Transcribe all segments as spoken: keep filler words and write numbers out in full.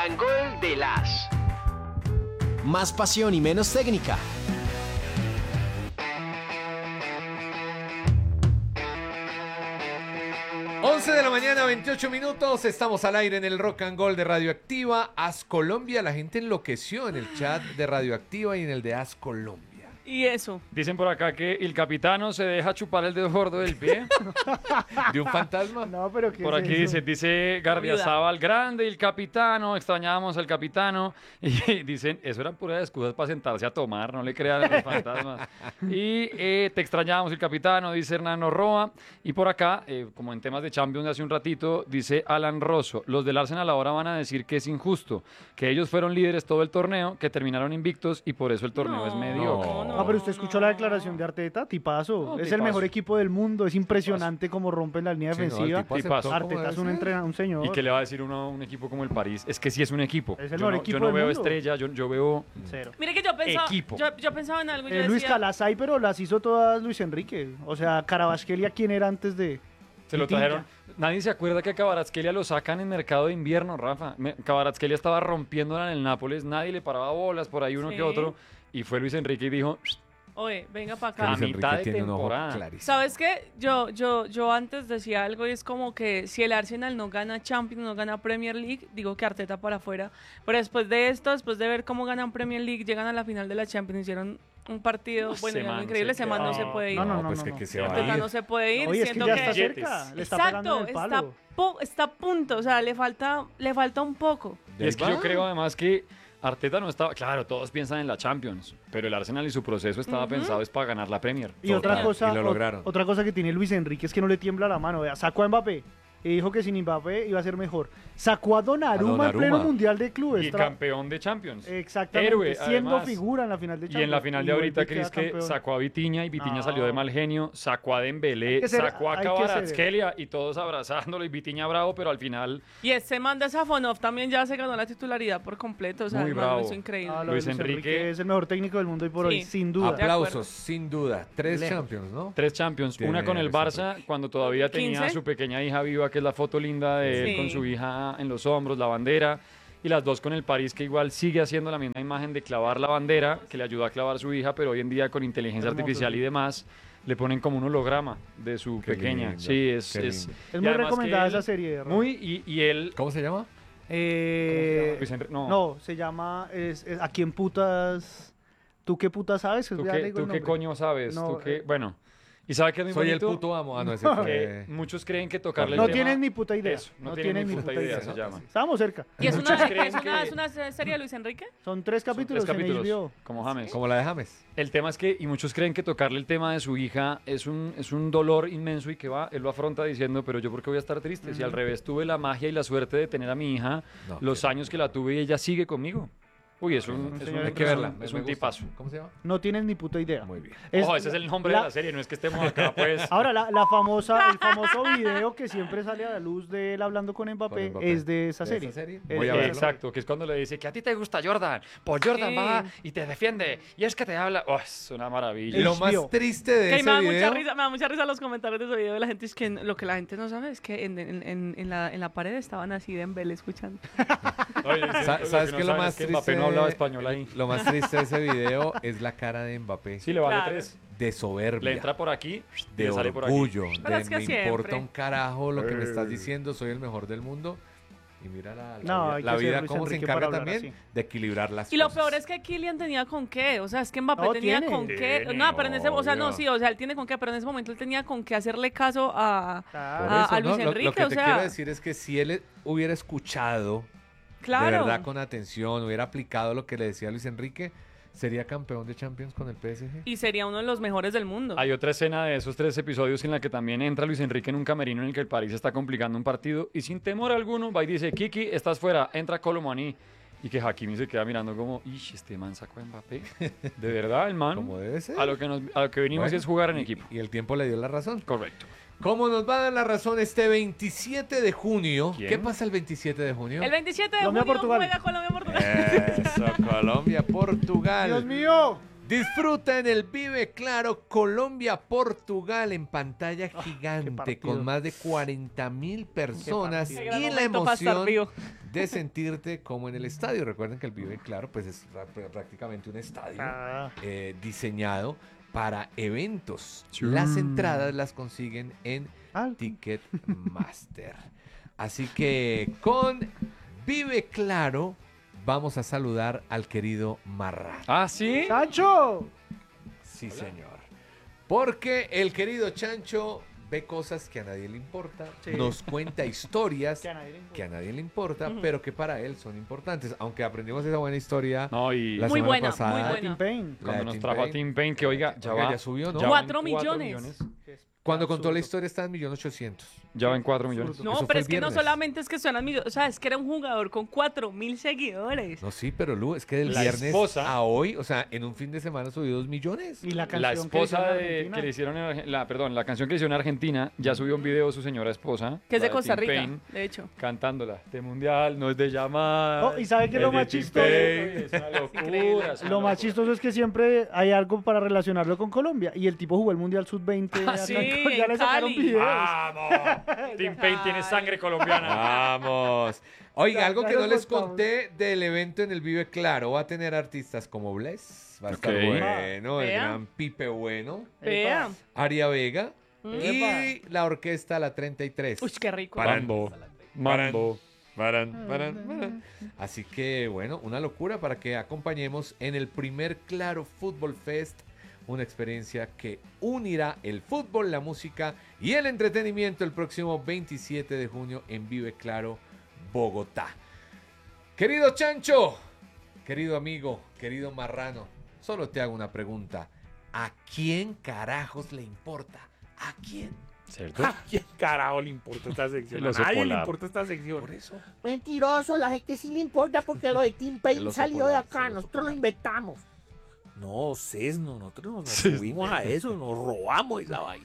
and Gold de las. Más pasión y menos técnica. once de la mañana, veintiocho minutos, estamos al aire en el Rock and Gold de Radioactiva. As Colombia, la gente enloqueció en el chat de Radioactiva y en el de As Colombia. Y eso. Dicen por acá que el capitano se deja chupar el dedo gordo del pie. ¿De un fantasma? No, pero ¿qué Por es aquí eso? dice, dice Gardiazabal, grande el capitano, extrañábamos al capitano. Y dicen, eso eran puras excusas para sentarse a tomar, no le crean a los fantasmas. Y eh, te extrañábamos el capitano, dice Hernán Roa. Y por acá, eh, como en temas de Champions de hace un ratito, dice Alan Rosso, los del Arsenal ahora van a decir que es injusto, que ellos fueron líderes todo el torneo, que terminaron invictos y por eso el torneo No, es mediocre. no, Ah, pero usted escuchó no. la declaración de Arteta, tipazo. No, es tipazo. el mejor equipo del mundo, es impresionante cómo rompen la línea Sí, no, el defensiva. tipo Tipazo. aceptó como Arteta es debe un, ser. entrena- un señor. ¿Y qué le va a decir uno a un equipo como el París? Es que sí es un equipo. Es el yo mejor no, equipo yo no del veo mundo. estrella, yo, yo veo... Cero. Mire que yo pensaba, Equipo. yo, yo pensaba en algo. Yo Eh, Luis decía, Calazay, pero las hizo todas Luis Enrique. O sea, Carabasquelia, ¿quién era antes de...? Se lo Vitinha? trajeron. Nadie se acuerda que a Kvaratskhelia lo sacan en mercado de invierno, Rafa. Me- Kvaratskhelia estaba rompiéndola en el Nápoles, nadie le paraba bolas, por ahí uno Sí. que otro. Y fue Luis Enrique y dijo, oye, venga para Que acá. A Luis Enrique mitad de tiene un ojo temporada. clarísimo. ¿Sabes qué? Yo, yo, yo antes decía algo y es como que si el Arsenal no gana Champions, no gana Premier League, digo que Arteta para afuera. Pero después de esto, después de ver cómo ganan Premier League, llegan a la final de la Champions, hicieron un partido, No, bueno, ese y algo man increíble, se ese man no queda. se puede ir. No, no, No, no, pues no, que, no. que se va a Arteta ir. no se puede ir, Oye, es que siento ya que... está Billetes. cerca, le está pegando Exacto, en el está, palo. po- está a punto, o sea, le falta, le falta un poco. y es que ahí yo va. creo además que Arteta no estaba, claro, todos piensan en la Champions, pero el Arsenal y su proceso estaba pensado es para ganar la Premier. Y otra Total, cosa, y lo ot- lograron. otra cosa que tiene Luis Enrique es que no le tiembla la mano. Vea, sacó a Mbappé y dijo que sin Mbappé iba a ser mejor. Sacó a Donnarumma, A en pleno Donnarumma. Mundial de Clubes. Y Tra- campeón de Champions. Exactamente, Héroe, siendo además. figura en la final de Champions. Y en la final de Y ahorita, vuelve y Cris, queda que campeón. sacó a Vitiña y Vitiña No. salió de mal genio, sacó a Hay Dembélé, que ser- sacó a hay que ser- Kvaratskhelia y todos abrazándolo y Vitiña bravo, pero al final Y ese man de Safonov también ya se ganó la titularidad por completo, o sea, Muy el man lo bravo. hizo increíble. Ah, lo de Luis Enrique es el mejor técnico del mundo y por Sí. hoy, sin duda. De Aplausos, acuerdo. sin duda. Tres Lejos. Champions, ¿no? tres Champions, Tiene una con el Luis Barça Enrique. cuando todavía tenía quince. su pequeña hija viva, que es la foto linda de él Sí. con su hija en los hombros, la bandera, y las dos con el París, que igual sigue haciendo la misma imagen de clavar la bandera, que le ayudó a clavar su hija, pero hoy en día con inteligencia Hermoso, artificial sí. y demás, le ponen como un holograma de su Qué pequeña. lindo, Sí, es, qué es, lindo. Es y muy además recomendada que él- esa serie. Rafa. Muy, y, y él... ¿Cómo se llama? Eh, Luis Enrique- no. no. se llama es, es- ¿A quién putas? ¿Tú qué putas sabes? ¿Tú, Ya qué, le digo el tú qué nombre. coño sabes? No, ¿Tú qué? eh, Bueno, ¿y sabe qué es muy Soy el bonito? puto amo. Ah, no, ese Que fue... muchos creen que tocarle No el tema... tienen ni puta idea. Eso, no tienen ni puta idea, se llama. Estábamos cerca. ¿Y es una, Muchos creen es, una, que- es una serie de Luis Enrique? Son tres Son capítulos, tres en capítulos, H B O. como James. Como la de James. El tema es que, y muchos creen que tocarle el tema de su hija es un, es un dolor inmenso y que va, él lo afronta diciendo, pero yo por qué voy a estar triste, si al revés tuve la magia y la suerte de tener a mi hija No, los qué- años que la tuve y ella sigue conmigo. Uy, es un, es un, señor Hay que es un- verla. es me un gusta. tipazo. ¿Cómo se llama? No tienen ni puta idea. Muy bien. Es- Ojo, ese es el nombre la- de la serie, no es que estemos acá, pues. Ahora, la, la famosa, el famoso video que siempre sale a la luz de él hablando con Mbappé, Con Mbappé. es de esa ¿De serie. esa serie? El- Voy a Eh, verlo. exacto, que es cuando le dice que a ti te gusta Jordan, pues Jordan Sí. va y te defiende, y es que te habla, oh, es una maravilla. Lo H más B O. triste de Que me ese da, mucha video... risa, me da mucha risa los comentarios de ese video de la gente. Es que lo que la gente no sabe es que en, en, en, en la, en la pared estaban así Dembélé escuchando. Oye, sí, Sa- lo ¿Sabes que qué es no lo saben más es que triste? Mbappé no hablaba español ahí. Lo más triste de ese video es la cara de Mbappé. Sí, le vale Claro. tres. De soberbia. Le entra por aquí, de le sale por aquí. orgullo. Pero De es que me siempre. importa un carajo lo que me estás Eh. diciendo, soy el mejor del mundo. Y mira la, la No, vida, hay que la ser vida Luis cómo se Enrique encarga para hablar también así. de equilibrar las Y lo cosas. peor es que Kylian tenía con qué. O sea, es que Mbappé No, tenía tiene. con qué. Tiene, No, pero en ese, o sea, no, obvio. sí, o sea, él tiene con qué, pero en ese momento él tenía con qué hacerle caso a, Por Claro. a- eso, a ¿no? Luis Lo- Enrique, Lo, que o te sea. quiero decir es que si él hubiera escuchado claro. de verdad con atención, hubiera aplicado lo que le decía Luis Enrique, sería campeón de Champions con el P S G. Y sería uno de los mejores del mundo. Hay otra escena de esos tres episodios en la que también entra Luis Enrique en un camerino en el que el París está complicando un partido y sin temor alguno va y dice, Kiki, estás fuera, entra Colomani. Y que Hakimi se queda mirando como, ish, este man sacó a Mbappé. De verdad, el man. Como debe ser. A lo que, nos, a lo que venimos Bueno, es jugar en y- equipo. Y el tiempo le dio la razón. Correcto. ¿Cómo nos va a dar la razón este veintisiete de junio? ¿Quién? ¿Qué pasa el veintisiete de junio? El veintisiete de Colombia, junio Portugal. juega Colombia-Portugal. Eso, Colombia, Portugal. Dios mío. Disfruta en el Vive Claro Colombia-Portugal en pantalla gigante partido. con más de cuarenta mil personas Qué y partido. Qué gran la momento para estar emoción vivo. de sentirte como en el estadio. Recuerden que el Vive Claro pues es pra- prácticamente un estadio Ah, eh, diseñado para eventos. Chum. Las entradas las consiguen en ah, Ticketmaster. Así que con Vive Claro vamos a saludar al querido Marrano. ¿Ah, sí? ¡Sancho! Sí, señor. Porque el querido Chancho ve cosas que a nadie le importa, Sí. nos cuenta historias Que a nadie le importa. que a nadie le importa, Ujú. pero que para él son importantes. Aunque aprendimos esa buena historia No, y la Muy semana buena, pasada. muy Ah, buena. Tim Payne. La cuando de nos Tim trajo a Payne. Tim Payne, que oiga, ya Oiga, va. ya subió, ¿no? ya va Cuatro en millones. Cuando contó la Absurdo. historia estaba en millón ochocientos. Ya va en cuatro millones. Absurdo. No, Eso pero fue es el que no viernes. solamente es que suenan millones, o sea, es que era un jugador con cuatro mil seguidores. No, sí, pero Lu, es que del La viernes esposa- a hoy, o sea, en un fin de semana subió dos millones. Y la canción La que esposa hizo en de, Argentina. que le hicieron en Arge- la, perdón, la canción que le hicieron en Argentina, ya subió un video de su señora esposa. Que es la de Costa Tim Rica, Payne, de hecho. cantándola. De mundial, no es de llamada. Oh, ¿y sabe qué es lo de más Tim chistoso? Payne, Es una Increíble. locura. es una Lo más locura. chistoso es que siempre hay algo para relacionarlo con Colombia. Y el tipo jugó el Mundial sub veinte. Ah, acá sí, en Col- ya en le sacaron Cali. videos. ¡Vamos! Tim Payne tiene sangre colombiana. Vamos. Oiga, Ya- algo ya que lo no les contamos. conté del evento en el Vive Claro. Va a tener artistas como Bless, va a estar Ok. bueno, el Vea. gran Pipe Bueno, Vea. Aria Vega Mm. y la orquesta La treinta y tres. Uy, qué rico. Paran. Mambo. Mambo. Paran, paran, paran. Así que, bueno, una locura para que acompañemos en el primer Claro Fútbol Fest. Una experiencia que unirá el fútbol, la música y el entretenimiento el próximo veintisiete de junio en Vive Claro, Bogotá. Querido Chancho, querido amigo, querido Marrano, solo te hago una pregunta. ¿A quién carajos le importa? ¿A quién? ¿Cierto? ¿A quién carajo le importa esta sección? A Filósofo nadie le polar. importa esta sección. Por eso. Mentiroso, la gente sí le importa porque lo de Tim El Payne oso salió de polar, acá, el oso nosotros lo polar. inventamos. No, Cesno, nosotros nos Cesno. subimos a eso, nos robamos esa vaina.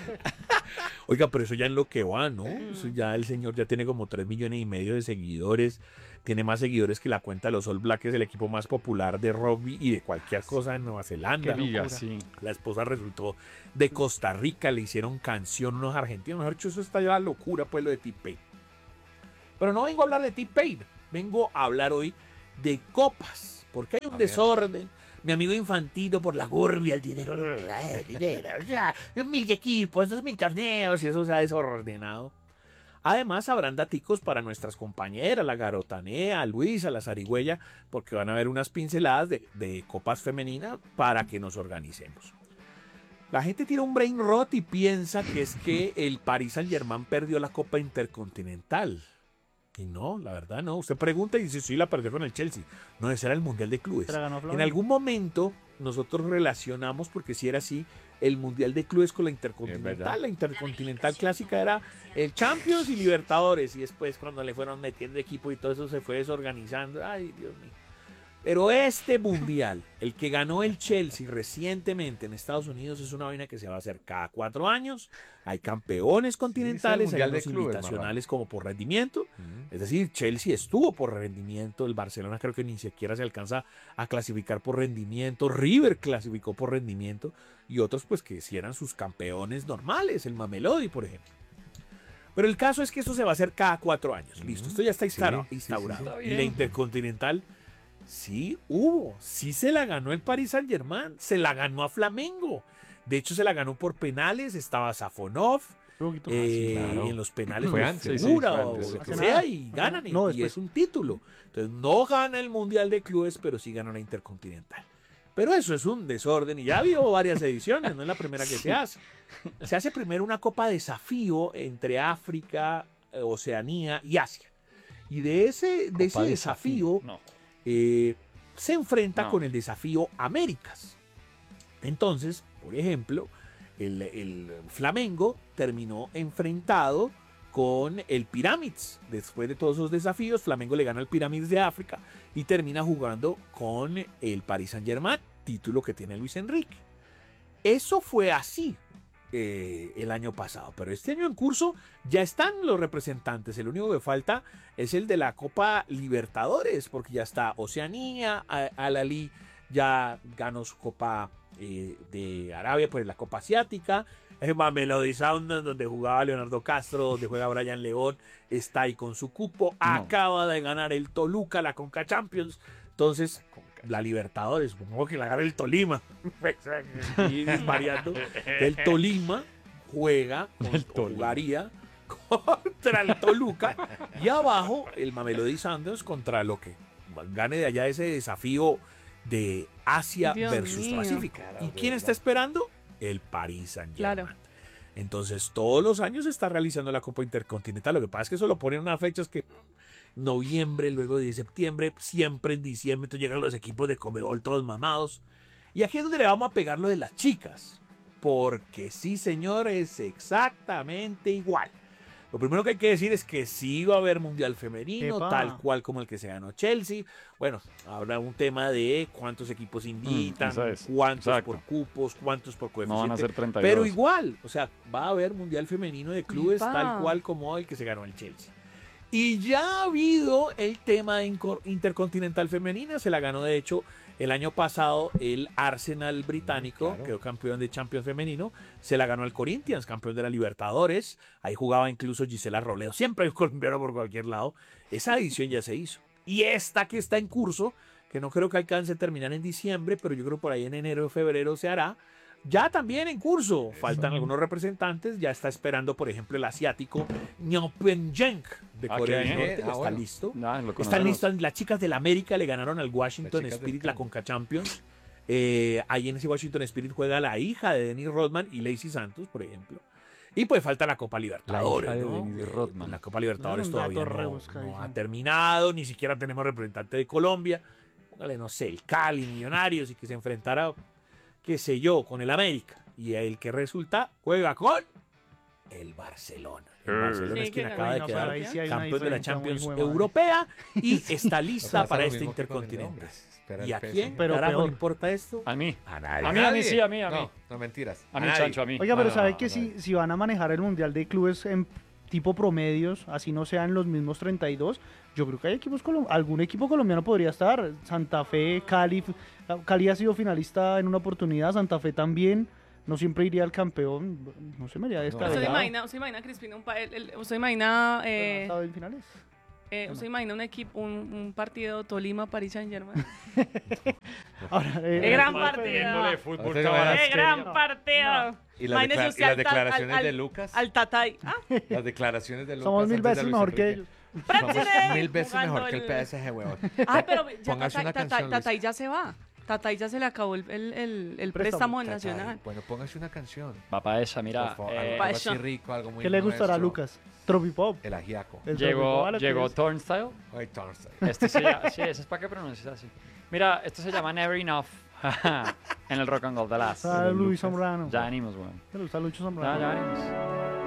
Oiga, pero eso ya en lo que va, ¿no? Eso ya el señor ya tiene como tres millones y medio de seguidores. Tiene más seguidores que la cuenta de los All Blacks, el equipo más popular de rugby y de cualquier cosa en Nueva Zelanda. Que diga, sí. La esposa resultó de Costa Rica, le hicieron canción unos argentinos. Mejor dicho, eso está ya locura, pues, lo de Tim Payne. Pero no vengo a hablar de Tim Payne, vengo a hablar hoy de copas, porque hay un A ver. desorden. Mi amigo Infantino por la gurbia, el dinero, el dinero, o sea, mil equipos, esos mil torneos y eso se ha desordenado. Además, habrán daticos para nuestras compañeras, la Garotanea, Luisa, la Zarigüeya, porque van a haber unas pinceladas de, de copas femeninas para que nos organicemos. La gente tira un brain rot y piensa que es que el Paris Saint-Germain perdió la Copa Intercontinental. Y no, la verdad no. Usted pregunta y dice, sí, la perdió con el Chelsea. No, ese era el Mundial de Clubes. Se la ganó En Flamengo. algún momento nosotros relacionamos, porque si era así, el Mundial de Clubes con la Es Intercontinental. verdad. La Intercontinental clásica era el Champions y Libertadores. Y después cuando le fueron metiendo equipo y todo eso se fue desorganizando. Ay, Dios mío. Pero este Mundial, el que ganó el Chelsea recientemente en Estados Unidos, es una vaina que se va a hacer cada cuatro años. Hay campeones continentales, hay Mundial de unos Clubes, invitacionales como por rendimiento. Mm. Es decir, Chelsea estuvo por rendimiento, el Barcelona creo que ni siquiera se alcanza a clasificar por rendimiento, River clasificó por rendimiento y otros pues que si eran sus campeones normales, el Mamelodi por ejemplo. Pero el caso es que esto se va a hacer cada cuatro años, listo, esto ya está Sí, instaurado. sí, sí, instaurado. sí. Y la Intercontinental, sí hubo, sí se la ganó el Paris Saint Germain, se la ganó a Flamengo, de hecho se la ganó por penales, estaba Safonov. Un poquito. Eh, claro. y en los penales Fue pues, antes, figura sí, fue o antes, lo que hace sea nada. y ganan y, No, y después. es un título. Entonces no gana el Mundial de Clubes, pero sí gana la Intercontinental. Pero eso es un desorden y ya ha habido varias ediciones, no es la primera que se hace. Se hace primero una copa de desafío entre África, eh, Oceanía y Asia. Y de ese, de ese Copa de desafío No. eh, se enfrenta No. con el desafío Américas. Entonces, por ejemplo, el, el Flamengo terminó enfrentado con el Pyramids. Después de todos esos desafíos, Flamengo le gana al Pyramids de África y termina jugando con el Paris Saint-Germain, título que tiene Luis Enrique. Eso fue así eh, el año pasado, pero este año en curso ya están los representantes. El único que falta es el de la Copa Libertadores, porque ya está Oceanía, A- Al-Ahly ya ganó su Copa eh, de Arabia, pues la Copa Asiática. Es Mamelodi Sundowns, donde jugaba Leonardo Castro, donde juega Brian León, está ahí con su cupo. No. Acaba de ganar el Toluca, la Conca Champions. Entonces, la Libertadores, supongo que la gana el Tolima. Y variando. El Tolima juega, con, El Tolima. jugaría contra el Toluca. Y abajo, el Mamelodi Sundowns contra lo que gane de allá ese desafío de Asia Dios versus mío. Pacífico. ¿Y quién está esperando? El Paris Saint-Germain. Claro. Entonces, todos los años se está realizando la Copa Intercontinental. Lo que pasa es que eso lo ponen unas fechas que noviembre, luego de septiembre, siempre en diciembre, entonces llegan los equipos de Conmebol todos mamados. Y aquí es donde le vamos a pegar lo de las chicas. Porque sí, señor, es exactamente igual. Lo primero que hay que decir es que sí va a haber Mundial Femenino, Epa. tal cual como el que se ganó Chelsea. Bueno, habrá un tema de cuántos equipos invitan, eso es. cuántos Exacto. por cupos, cuántos por coeficiente. No van a ser treinta y dos. Pero igual, o sea, va a haber Mundial Femenino de clubes Epa. tal cual como el que se ganó el Chelsea. Y ya ha habido el tema de Incor- Intercontinental Femenina, se la ganó de hecho el año pasado el Arsenal británico, Claro. quedó campeón de Champions Femenino, se la ganó el Corinthians, campeón de la Libertadores, ahí jugaba incluso Gisela Robledo, siempre hay un colombiano por cualquier lado, esa edición ya se hizo. Y esta que está en curso, que no creo que alcance a terminar en diciembre, pero yo creo por ahí en enero o febrero se hará, ya también en curso. Faltan algunos representantes. Ya está esperando, por ejemplo, el asiático Nyeopyeong de Ah, Corea qué del bien. Norte. Ah, Está bueno. listo. Ah, lo Están conocemos. listas. Las chicas del América le ganaron al Washington Las chicas del Spirit la campo. Conca Champions. Eh, ahí en ese Washington Spirit juega la hija de Dennis Rodman y Lacey Santos, por ejemplo. Y pues falta la Copa Libertadores, La hija de ¿no? Dennis Eh, Rodman. La Copa Libertadores Un todavía dato no, rebuscadísimo. no ha terminado, ni siquiera tenemos representante de Colombia. Póngale, no sé, el Cali, Millonarios, y que se enfrentara, qué sé yo, con el América. Y el que resulta juega con el Barcelona. El Eh. Barcelona Sí, es quien que acaba de No, quedar pero ahí sí hay una campeón de la diferencia muy Champions huevada. Europea y está O lista sea, para pasa lo este mismo que con el Intercontinental. hombre. Espera ¿Y el a peso. quién Pero carajo peor. le importa esto? A mí. A nadie. A mí, a mí, sí, a mí, a mí. No, no mentiras. A mí, nadie. Chancho, a mí. Oiga, pero No, ¿sabe no, que no, si, no. si van a manejar el Mundial de Clubes en tipo promedios, así no sean los mismos treinta y dos, yo creo que hay equipos colom- algún equipo colombiano podría estar. Santa Fe, Cali. Cali ha sido finalista en una oportunidad, Santa Fe también. No siempre iría al campeón. No se me haría ¿Usted se descabellado. imagina, usted imagina, Crispino, un pa- el- el- usted imagina, Pero no ha eh, estado en finales. eh, usted imagina un equipo, un, un partido Tolima-Paris Saint-Germain? Ahora, eh, ¡Qué gran eh, partido! fútbol Usted se va a- ¡Qué gran partido! ¿Y las, Imagínese decla- usted y las al ta- declaraciones al- de al- Lucas? Al Tatay. ¿Ah? Las declaraciones de Lucas. Somos mil antes de veces Luis mejor que Enrique. ellos. Somos ¡Prácticamente! mil veces Jugando mejor que el el- P S G, huevón. Ay, pero ya Póngase Tatay, una Tatay- canción, Luis. Tatay ya se va. Tatay ya se le acabó el, el, el- el préstamo en Tatay, Nacional. Bueno, póngase una canción. Va para esa, mira. Por favor, eh, algo Pa' así eso. rico, algo muy ¿Qué le gustará a nuestro. Lucas? Tropipop. El ajiaco. El llegó Tropipop, a lo que llegó es. Turnstile. Ay, Thursday. Este se llama, sí, ese es para que pronuncies así. Mira, esto se llama Never Enough. En el Rock and Roll de las. Ah, Luis Zambrano. Ya venimos, weón. Me gusta Lucho Ya, Zambrano. ya venimos.